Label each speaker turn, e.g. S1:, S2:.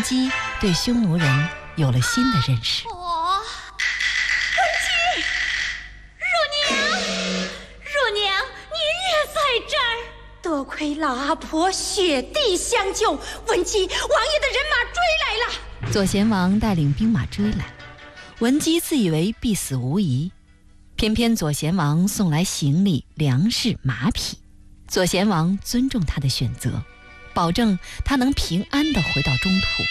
S1: 文姬对匈奴人有了新的认识。
S2: 文姬，乳娘，你也在这儿？多亏老阿婆雪地相救，文姬，王爷的人马追来了。
S1: 左贤王带领兵马追来，文姬自以为必死无疑，偏偏左贤王送来行李、粮食、马匹。左贤王尊重他的选择，保证他能平安地回到中土。